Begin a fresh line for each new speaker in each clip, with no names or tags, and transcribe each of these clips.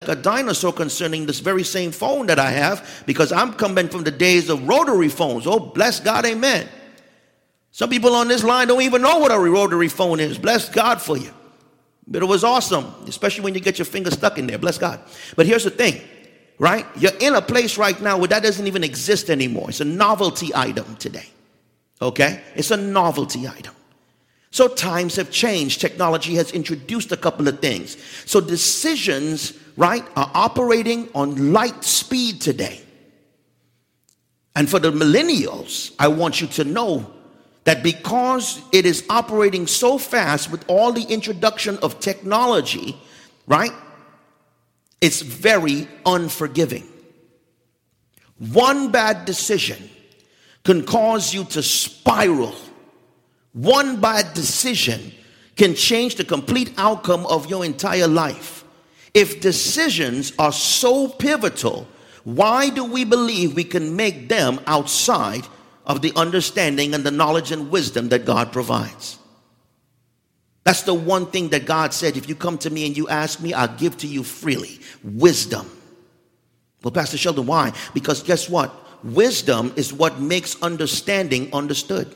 like a dinosaur concerning this very same phone that I have, because I'm coming from the days of rotary phones. Oh, bless God, amen. Some people on this line don't even know what a rotary phone is. Bless God for you. But it was awesome, especially when you get your finger stuck in there. Bless God. But here's the thing, right? You're in a place right now where that doesn't even exist anymore. It's a novelty item today. Okay? It's a novelty item. So times have changed. Technology has introduced a couple of things. So decisions, right, are operating on light speed today. And for the millennials, I want you to know that because it is operating so fast with all the introduction of technology, right, it's very unforgiving. One bad decision can cause you to spiral. One bad decision can change the complete outcome of your entire life. If decisions are so pivotal, why do we believe we can make them outside of the understanding and the knowledge and wisdom that God provides? That's the one thing that God said, if you come to me and you ask me, I'll give to you freely. Wisdom. Well, Pastor Sheldon, why? Because guess what? Wisdom is what makes understanding understood.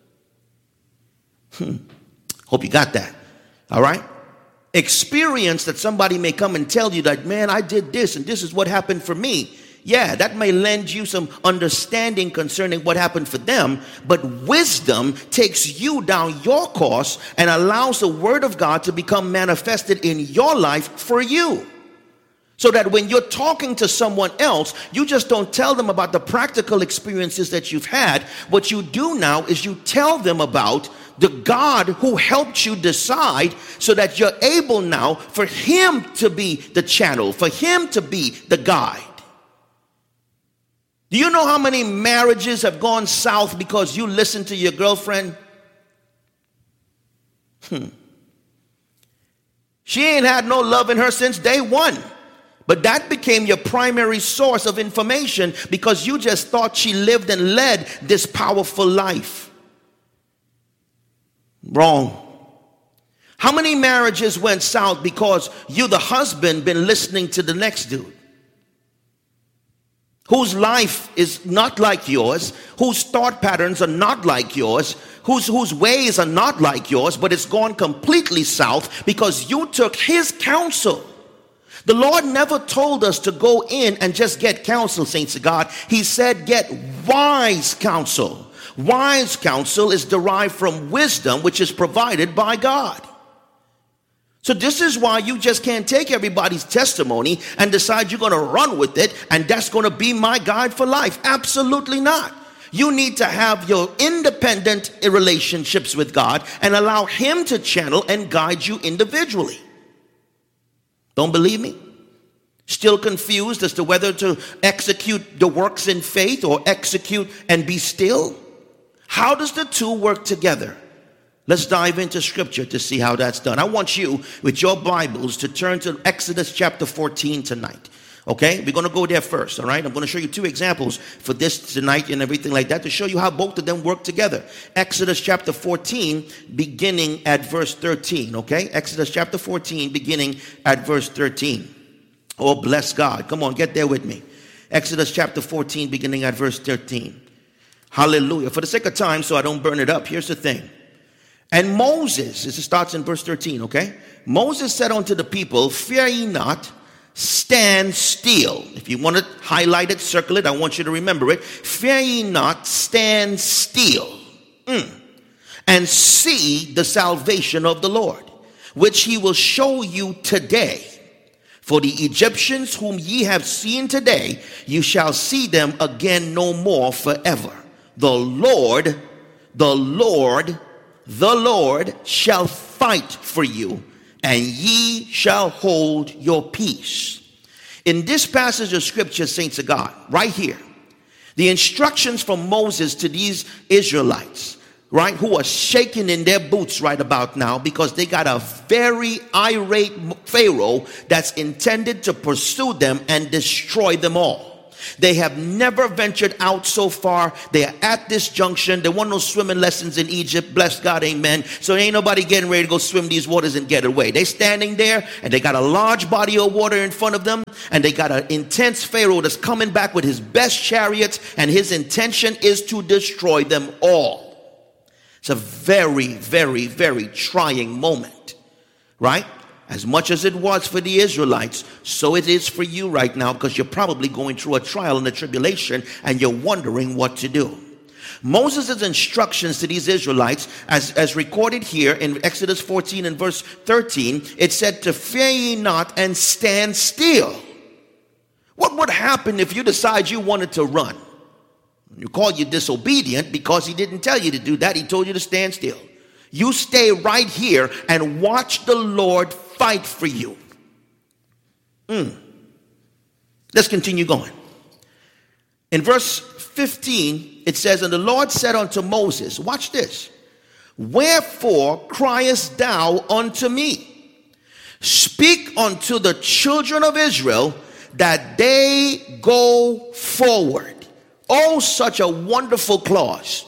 Hope you got that. All right? Experience that somebody may come and tell you that, man, I did this and this is what happened for me. Yeah, that may lend you some understanding concerning what happened for them, but wisdom takes you down your course and allows the word of God to become manifested in your life for you. So that when you're talking to someone else, you just don't tell them about the practical experiences that you've had. What you do now is you tell them about the God who helped you decide, so that you're able now for him to be the channel, for him to be the guide. Do you know how many marriages have gone south because you listened to your girlfriend? She ain't had no love in her since day one. But that became your primary source of information because you just thought she lived and led this powerful life. Wrong. How many marriages went south because you, the husband, been listening to the next dude? Whose life is not like yours, whose thought patterns are not like yours, whose ways are not like yours, but it's gone completely south because you took his counsel. The Lord never told us to go in and just get counsel, saints of God. He said get wise counsel. Wise counsel is derived from wisdom, which is provided by God. So this is why you just can't take everybody's testimony and decide you're going to run with it and that's going to be my guide for life. Absolutely not. You need to have your independent relationships with God and allow him to channel and guide you individually. Don't believe me? Still confused as to whether to execute the works in faith or execute and be still? How does the two work together? Let's dive into scripture to see how that's done. I want you, with your Bibles, to turn to Exodus chapter 14 tonight. Okay? We're going to go there first, all right? I'm going to show you two examples for this tonight and everything like that to show you how both of them work together. Exodus chapter 14, beginning at verse 13, okay? Exodus chapter 14, beginning at verse 13. Oh, bless God. Come on, get there with me. Exodus chapter 14, beginning at verse 13. Hallelujah. For the sake of time, so I don't burn it up, here's the thing. And Moses, this starts in verse 13, okay? Moses said unto the people, fear ye not, stand still. If you want to highlight it, circle it, I want you to remember it. Fear ye not, stand still. And see the salvation of the Lord, which he will show you today. For the Egyptians whom ye have seen today, you shall see them again no more forever. The Lord shall fight for you, and ye shall hold your peace. In this passage of scripture, saints of God, right here, the instructions from Moses to these Israelites, right, who are shaking in their boots right about now because they got a very irate Pharaoh that's intended to pursue them and destroy them all. They have never ventured out so far. They are at this junction. There weren't no swimming lessons in Egypt. Bless God, amen. So ain't nobody getting ready to go swim these waters and get away. They standing there, and they got a large body of water in front of them, and they got an intense Pharaoh that's coming back with his best chariots, and his intention is to destroy them all. It's a very, very, very trying moment, right? As much as it was for the Israelites, so it is for you right now, because you're probably going through a trial and a tribulation, and you're wondering what to do. Moses' instructions to these Israelites, as recorded here in Exodus 14 and verse 13, it said to fear ye not and stand still. What would happen if you decide you wanted to run? You call you disobedient because he didn't tell you to do that. He told you to stand still. You stay right here and watch the Lord fight for you. Let's continue going. In verse 15, it says, and the Lord said unto Moses, watch this. Wherefore criest thou unto me? Speak unto the children of Israel that they go forward. Oh, such a wonderful clause.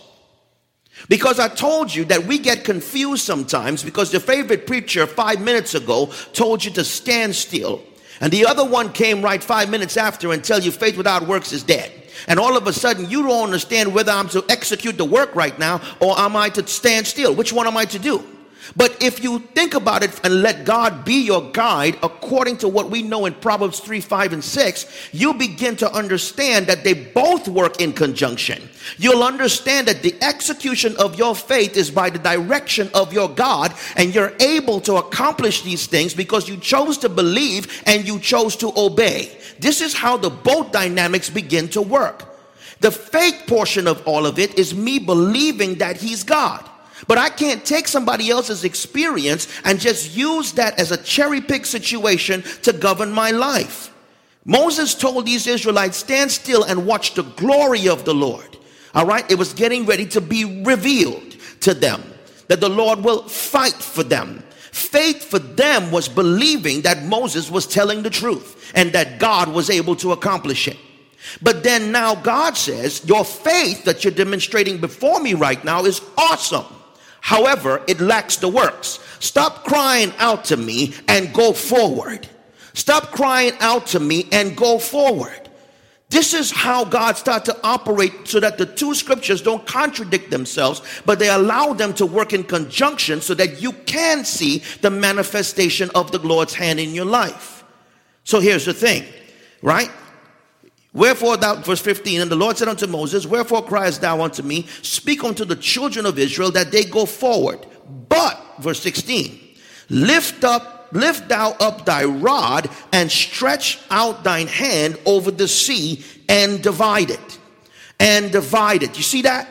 Because I told you that we get confused sometimes because your favorite preacher 5 minutes ago told you to stand still. And the other one came right 5 minutes after and tell you faith without works is dead. And all of a sudden you don't understand whether I'm to execute the work right now or am I to stand still. Which one am I to do? But if you think about it and let God be your guide, according to what we know in Proverbs 3, 5, and 6, you begin to understand that they both work in conjunction. You'll understand that the execution of your faith is by the direction of your God, and you're able to accomplish these things because you chose to believe and you chose to obey. This is how the both dynamics begin to work. The faith portion of all of it is me believing that he's God. But I can't take somebody else's experience and just use that as a cherry pick situation to govern my life. Moses told these Israelites, stand still and watch the glory of the Lord. All right. It was getting ready to be revealed to them that the Lord will fight for them. Faith for them was believing that Moses was telling the truth and that God was able to accomplish it. But then now God says, your faith that you're demonstrating before me right now is awesome. However, it lacks the works. Stop crying out to me and go forward. Stop crying out to me and go forward. This is how God starts to operate so that the two scriptures don't contradict themselves, but they allow them to work in conjunction so that you can see the manifestation of the Lord's hand in your life. So here's the thing, right? Wherefore thou, verse 15, and the Lord said unto Moses, wherefore criest thou unto me? Speak unto the children of Israel that they go forward. But, verse 16, lift thou up thy rod and stretch out thine hand over the sea and divide it. And divide it. You see that?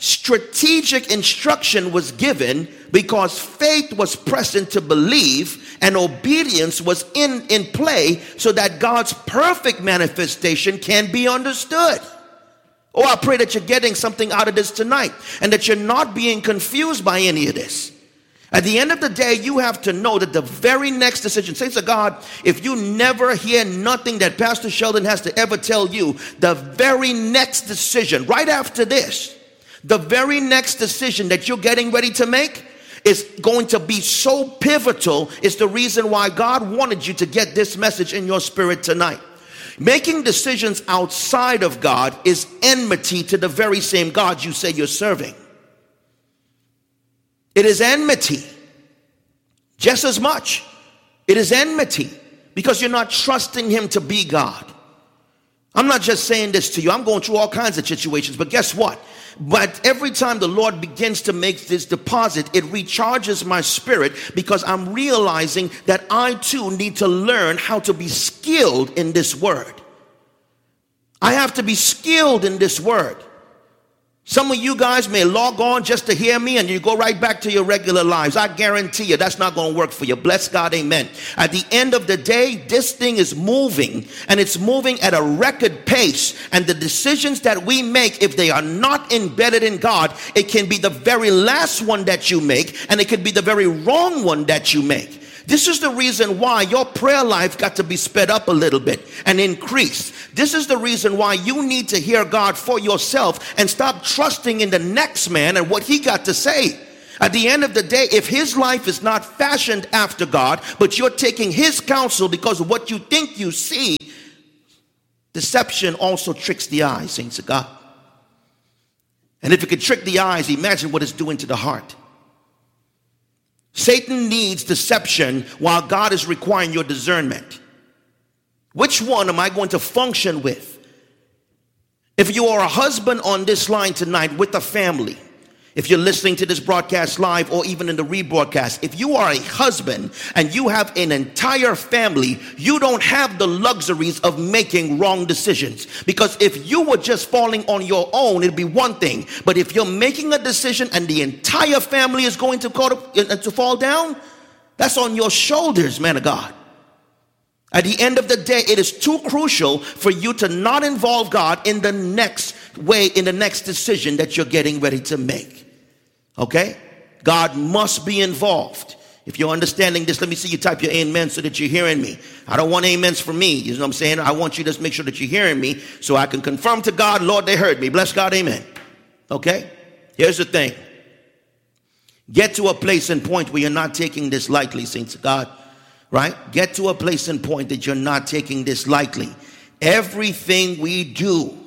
Strategic instruction was given because faith was present to believe and obedience was in play so that God's perfect manifestation can be understood. Oh, I pray that you're getting something out of this tonight and that you're not being confused by any of this. At the end of the day, you have to know that the very next decision, saints of God, if you never hear nothing that Pastor Sheldon has to ever tell you, the very next decision, right after this, the very next decision that you're getting ready to make is going to be so pivotal. It's the reason why God wanted you to get this message in your spirit tonight. Making decisions outside of God is enmity to the very same God you say you're serving. It is enmity. Just as much. It is enmity because you're not trusting him to be God. I'm not just saying this to you. I'm going through all kinds of situations, but guess what? But every time the Lord begins to make this deposit, it recharges my spirit because I'm realizing that I too need to learn how to be skilled in this word. I have to be skilled in this word. Some of you guys may log on just to hear me and you go right back to your regular lives. I guarantee you that's not going to work for you. Bless God, amen. At the end of the day, this thing is moving and it's moving at a record pace. And the decisions that we make, if they are not embedded in God, it can be the very last one that you make and it could be the very wrong one that you make. This is the reason why your prayer life got to be sped up a little bit and increased. This is the reason why you need to hear God for yourself and stop trusting in the next man and what he got to say. At the end of the day, if his life is not fashioned after God, but you're taking his counsel because of what you think you see, deception also tricks the eyes, saints of God. And if it could trick the eyes, imagine what it's doing to the heart. Satan needs deception while God is requiring your discernment. Which one am I going to function with? If you are a husband on this line tonight with a family, if you're listening to this broadcast live or even in the rebroadcast, if you are a husband and you have an entire family, you don't have the luxuries of making wrong decisions. Because if you were just falling on your own, it'd be one thing. But if you're making a decision and the entire family is going to fall down, that's on your shoulders, man of God. At the end of the day, it is too crucial for you to not involve God in the next decision that you're getting ready to make. Okay? God must be involved. If you're understanding this, let me see you type your amen so that you're hearing me. I don't want amens from me. You know what I'm saying? I want you to just make sure that you're hearing me so I can confirm to God, Lord, they heard me. Bless God, amen. Okay? Here's the thing. Get to a place and point where you're not taking this lightly, saints of God. Right? Get to a place and point that you're not taking this lightly. Everything we do,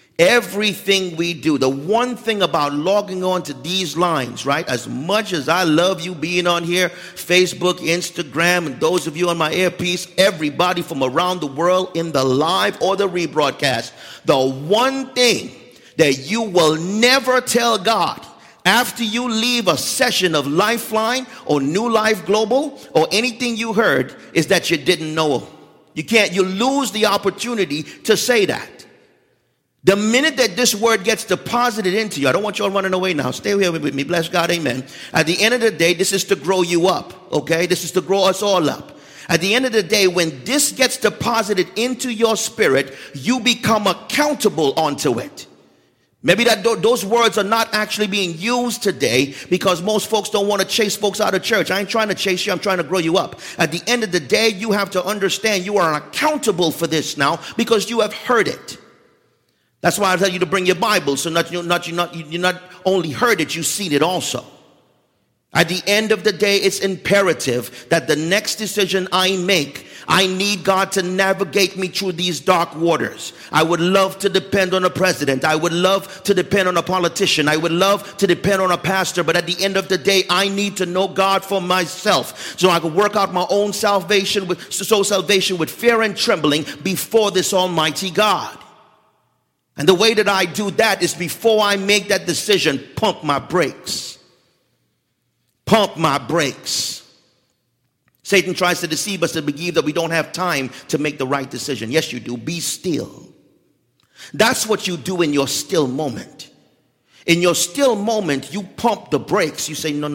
the one thing about logging on to these lines, right? As much as I love you being on here, Facebook, Instagram, and those of you on my earpiece, everybody from around the world in the live or the rebroadcast, the one thing that you will never tell God after you leave a session of Lifeline or New Life Global or anything you heard is that you didn't know. You lose the opportunity to say that. The minute that this word gets deposited into you, I don't want you all running away now. Stay here with me. Bless God. Amen. At the end of the day, this is to grow you up. Okay? This is to grow us all up. At the end of the day, when this gets deposited into your spirit, you become accountable onto it. Maybe those words are not actually being used today because most folks don't want to chase folks out of church. I ain't trying to chase you. I'm trying to grow you up. At the end of the day, you have to understand you are accountable for this now because you have heard it. That's why I tell you to bring your Bible, so you not only heard it, you seen it also. At the end of the day, it's imperative that the next decision I make, I need God to navigate me through these dark waters. I would love to depend on a president. I would love to depend on a politician. I would love to depend on a pastor. But at the end of the day, I need to know God for myself so I can work out my own salvation with fear and trembling before this Almighty God. And the way that I do that is before I make that decision, pump my brakes. Pump my brakes. Satan tries to deceive us to believe that we don't have time to make the right decision. Yes, you do. Be still. That's what you do in your still moment. In your still moment, you pump the brakes. You say, no.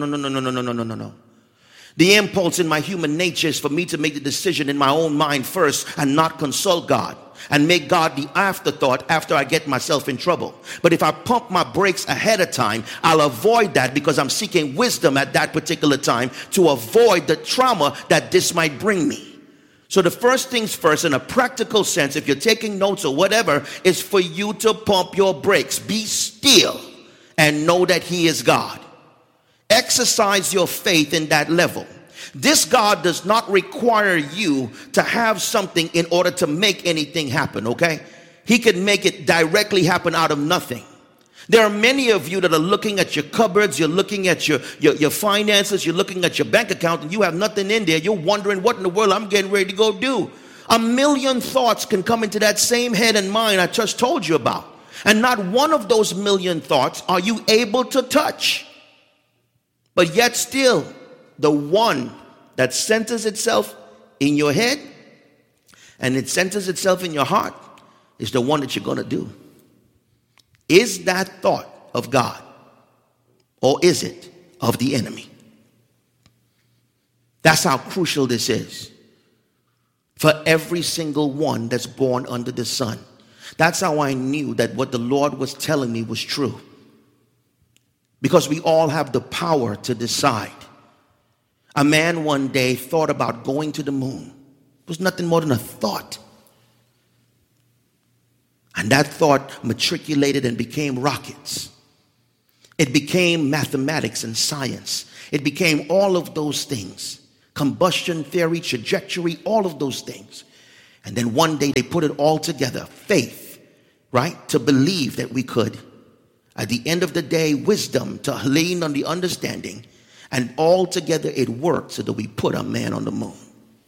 The impulse in my human nature is for me to make the decision in my own mind first and not consult God and make God the afterthought after I get myself in trouble. But if I pump my brakes ahead of time, I'll avoid that because I'm seeking wisdom at that particular time to avoid the trauma that this might bring me. So the first things first, in a practical sense, if you're taking notes or whatever, is for you to pump your brakes. Be still and know that He is God. Exercise your faith in that level. This God does not require you to have something in order to make anything happen, okay? He can make it directly happen out of nothing. There are many of you that are looking at your cupboards, you're looking at your finances, you're looking at your bank account, and you have nothing in there. You're wondering what in the world I'm getting ready to go do. A million thoughts can come into that same head and mind I just told you about. And not one of those million thoughts are you able to touch. But yet still, the one that centers itself in your head and it centers itself in your heart is the one that you're going to do. Is that thought of God or is it of the enemy? That's how crucial this is for every single one that's born under the sun. That's how I knew that what the Lord was telling me was true. Because we all have the power to decide. A man one day thought about going to the moon. It was nothing more than a thought. And that thought matriculated and became rockets. It became mathematics and science. It became all of those things. Combustion theory, trajectory, all of those things. And then one day they put it all together. Faith, right? To believe that we could. At the end of the day, wisdom to lean on the understanding. And all together it worked so that we put a man on the moon.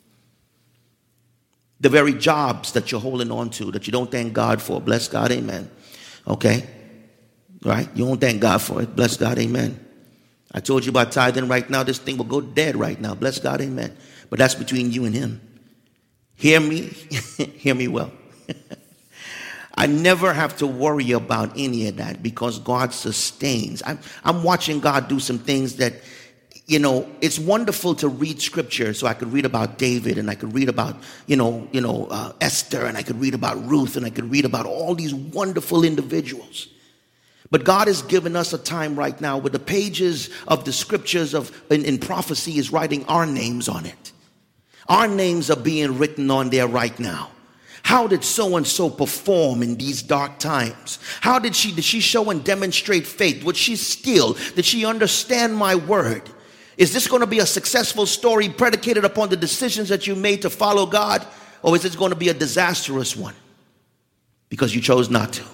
The very jobs that you're holding on to that you don't thank God for. Bless God, amen. Okay? Right? You don't thank God for it. Bless God, amen. I told you about tithing right now. This thing will go dead right now. Bless God, amen. But that's between you and him. Hear me. Hear me well. I never have to worry about any of that because God sustains. I'm watching God do some things that, you know, it's wonderful to read scripture. So I could read about David and I could read about, Esther, and I could read about Ruth, and I could read about all these wonderful individuals. But God has given us a time right now where the pages of the scriptures in prophecy is writing our names on it. Our names are being written on there right now. How did so-and-so perform in these dark times? Did she show and demonstrate faith? Was she still? Did she understand my word? Is this going to be a successful story predicated upon the decisions that you made to follow God? Or is it going to be a disastrous one because you chose not to?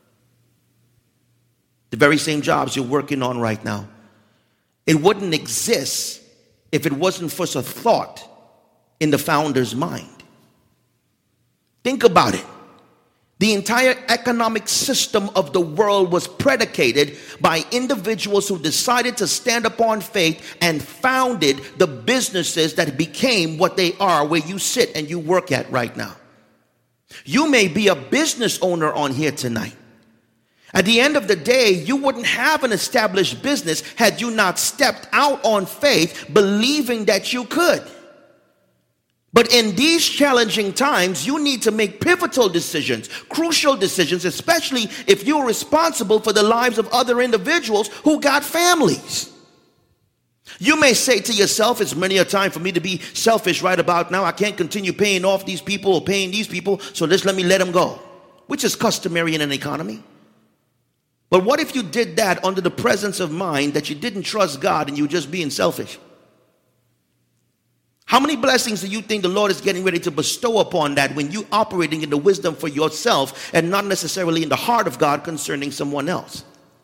The very same jobs you're working on right now, it wouldn't exist if it wasn't for a thought in the founder's mind. Think about it. The entire economic system of the world was predicated by individuals who decided to stand upon faith and founded the businesses that became what they are, where you sit and you work at right now. You may be a business owner on here tonight. At the end of the day, you wouldn't have an established business had you not stepped out on faith, believing that you could. But in these challenging times, you need to make pivotal decisions, crucial decisions, especially if you're responsible for the lives of other individuals who got families. You may say to yourself, it's many a time for me to be selfish right about now. I can't continue paying off these people or paying these people, so let me let them go, which is customary in an economy. But what if you did that under the presence of mind that you didn't trust God and you were just being selfish? How many blessings do you think the Lord is getting ready to bestow upon that when you're operating in the wisdom for yourself and not necessarily in the heart of God concerning someone else?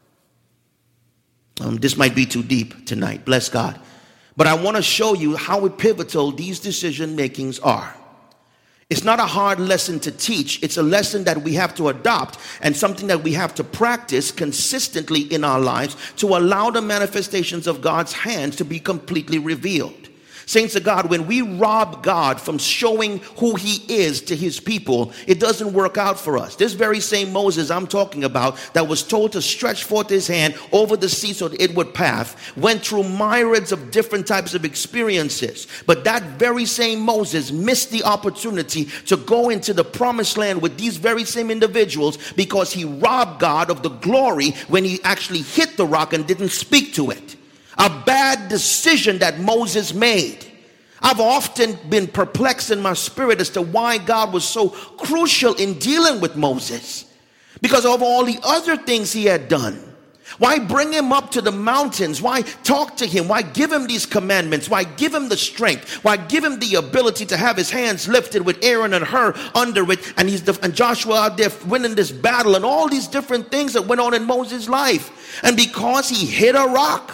This might be too deep tonight, bless God. But I want to show you how pivotal these decision makings are. It's not a hard lesson to teach. It's a lesson that we have to adopt and something that we have to practice consistently in our lives to allow the manifestations of God's hands to be completely revealed. Saints of God, when we rob God from showing who he is to his people, it doesn't work out for us. This very same Moses I'm talking about that was told to stretch forth his hand over the sea so that it would pass, went through myriads of different types of experiences. But that very same Moses missed the opportunity to go into the promised land with these very same individuals because he robbed God of the glory when he actually hit the rock and didn't speak to it. A bad decision that Moses made. I've often been perplexed in my spirit as to why God was so crucial in dealing with Moses. Because of all the other things he had done. Why bring him up to the mountains? Why talk to him? Why give him these commandments? Why give him the strength? Why give him the ability to have his hands lifted with Aaron and Hur under it, and Joshua out there winning this battle, and all these different things that went on in Moses' life? And because he hit a rock.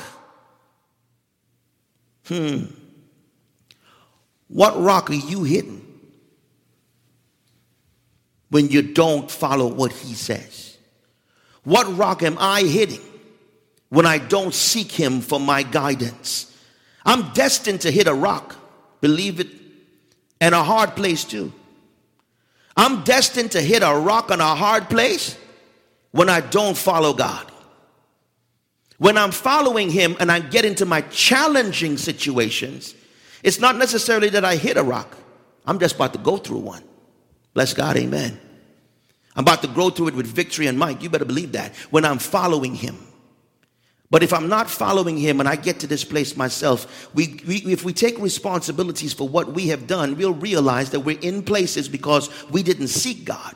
What rock are you hitting when you don't follow what he says? What rock am I hitting when I don't seek him for my guidance? I'm destined to hit a rock, believe it, and a hard place too. I'm destined to hit a rock on a hard place when I don't follow God. When I'm following him and I get into my challenging situations, it's not necessarily that I hit a rock. I'm just about to go through one. Bless God, amen. I'm about to go through it with victory and might. You better believe that when I'm following him. But if I'm not following him and I get to this place myself, if we take responsibilities for what we have done, we'll realize that we're in places because we didn't seek God.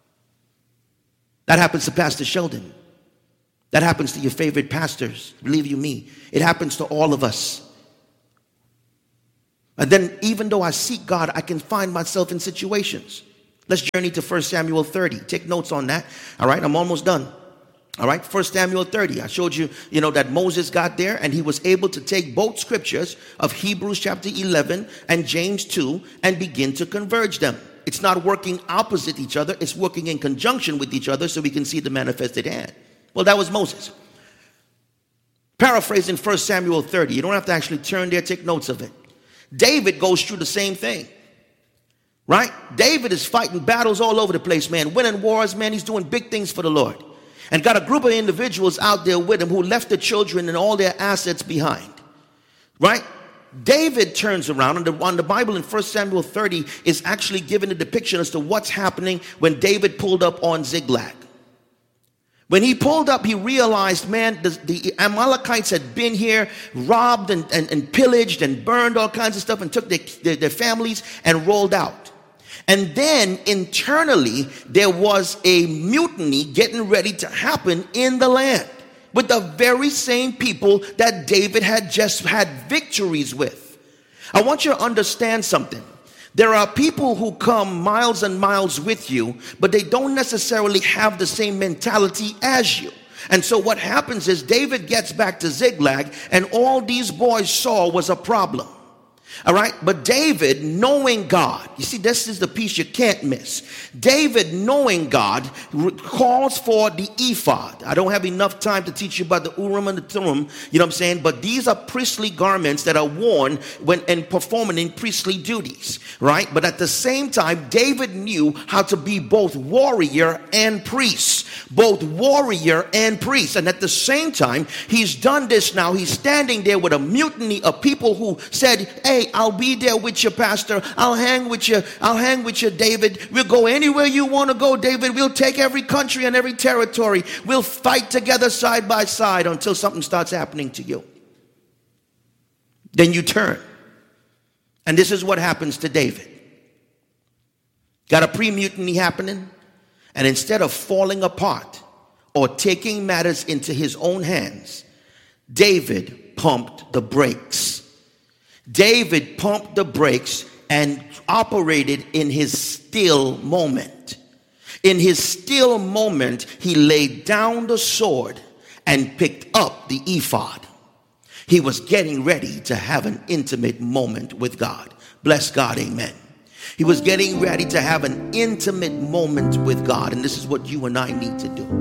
That happens to Pastor Sheldon. That happens to your favorite pastors. Believe you me, it happens to all of us. And then even though I seek God, I can find myself in situations. Let's journey to 1 Samuel 30. Take notes on that. All right, I'm almost done. All right, 1 Samuel 30. I showed you, that Moses got there and he was able to take both scriptures of Hebrews chapter 11 and James 2 and begin to converge them. It's not working opposite each other. It's working in conjunction with each other so we can see the manifested hand. Well, that was Moses. Paraphrasing 1 Samuel 30. You don't have to actually turn there, take notes of it. David goes through the same thing. Right? David is fighting battles all over the place, man. Winning wars, man. He's doing big things for the Lord. And got a group of individuals out there with him who left the children and all their assets behind. Right? David turns around, and on the Bible in 1 Samuel 30 is actually giving a depiction as to what's happening when David pulled up on Ziklag. When he pulled up, he realized, man, the Amalekites had been here, robbed and pillaged and burned all kinds of stuff and took their families and rolled out. And then internally, there was a mutiny getting ready to happen in the land with the very same people that David had just had victories with. I want you to understand something. There are people who come miles and miles with you, but they don't necessarily have the same mentality as you. And so what happens is David gets back to Ziklag, and all these boys saw was a problem. All right, but David, knowing God, you see, this is the piece you can't miss. David, knowing God, calls for the ephod. I don't have enough time to teach you about the Urim and the Thummim, you know what I'm saying? But these are priestly garments that are worn when and performing in priestly duties, right? But at the same time, David knew how to be both warrior and priest. Both warrior and priest. And at the same time, he's done this now. He's standing there with a mutiny of people who said, hey, I'll be there with you, Pastor. I'll hang with you. I'll hang with you, David. We'll go anywhere you want to go, David. We'll take every country and every territory. We'll fight together side by side until something starts happening to you. Then you turn. And this is what happens to David. Got a pre-mutiny happening. And instead of falling apart or taking matters into his own hands, David pumped the brakes. David pumped the brakes and operated in his still moment. In his still moment, he laid down the sword and picked up the ephod. He was getting ready to have an intimate moment with God. Bless God, amen. He was getting ready to have an intimate moment with God. And this is what you and I need to do.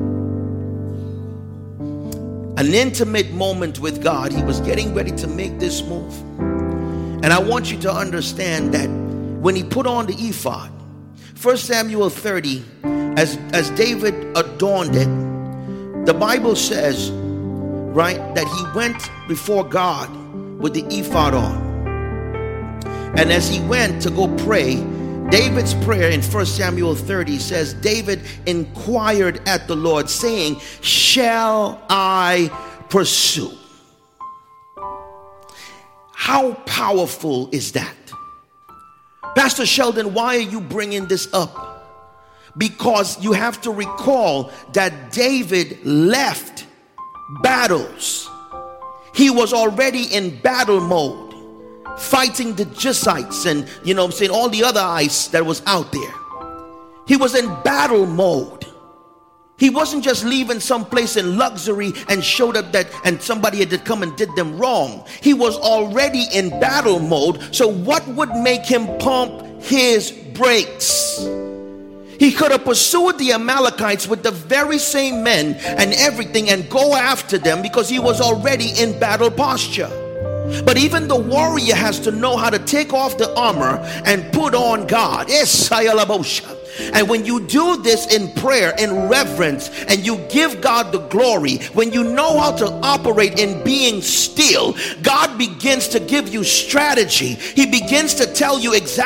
An intimate moment with God. He was getting ready to make this move. And I want you to understand that when he put on the ephod, 1 Samuel 30, as David adorned it, the Bible says, right, that he went before God with the ephod on. And as he went to go pray, David's prayer in 1 Samuel 30 says, David inquired at the Lord, saying, shall I pursue? How powerful is that? Pastor Sheldon, why are you bringing this up? Because you have to recall that David left battles. He was already in battle mode, fighting the Jebusites and, all the other ice that was out there. He was in battle mode. He wasn't just leaving some place in luxury and showed up and somebody had to come and did them wrong. He was already in battle mode. So what would make him pump his brakes? He could have pursued the Amalekites with the very same men and everything and go after them because he was already in battle posture. But even the warrior has to know how to take off the armor and put on God. And when you do this in prayer, in reverence, and you give God the glory, when you know how to operate in being still, God begins to give you strategy. He begins to tell you exactly